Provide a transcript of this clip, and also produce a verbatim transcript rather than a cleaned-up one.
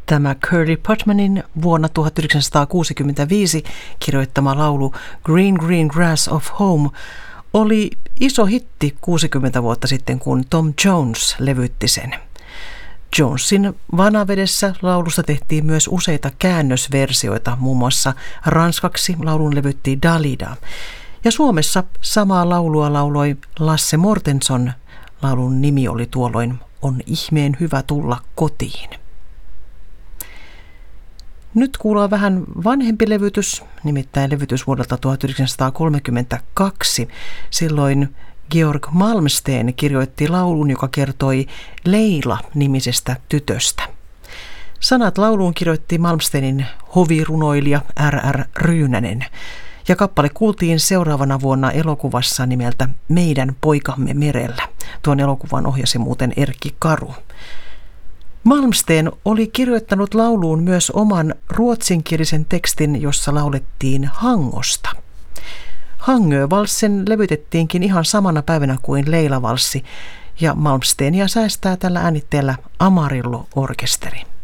Tämä Curly Putmanin vuonna tuhatyhdeksänsataakuusikymmentäviisi kirjoittama laulu Green Green Grass of Home oli iso hitti kuusikymmentä vuotta sitten, kun Tom Jones levytti sen. Jonesin Vanavedessä laulusta tehtiin myös useita käännösversioita, muun muassa ranskaksi laulun levytti Dalida. Ja Suomessa samaa laulua lauloi Lasse Mortenson. Laulun nimi oli tuolloin On ihmeen hyvä tulla kotiin. Nyt kuullaan vähän vanhempi levytys, nimittäin levytys vuodelta tuhatyhdeksänsataakolmekymmentäkaksi. Silloin Georg Malmsteen kirjoitti laulun, joka kertoi Leila-nimisestä tytöstä. Sanat lauluun kirjoitti Malmsteenin hovirunoilija R R Ryynänen. Ja kappale kuultiin seuraavana vuonna elokuvassa nimeltä Meidän poikamme merellä. Tuon elokuvan ohjasi muuten Erkki Karu. Malmsteen oli kirjoittanut lauluun myös oman ruotsinkielisen tekstin, jossa laulettiin Hangosta. Hangövalssen levytettiinkin ihan samana päivänä kuin Leila-valssi, ja Malmsteenia säästää tällä äänitteellä Amarillo-orkesteri.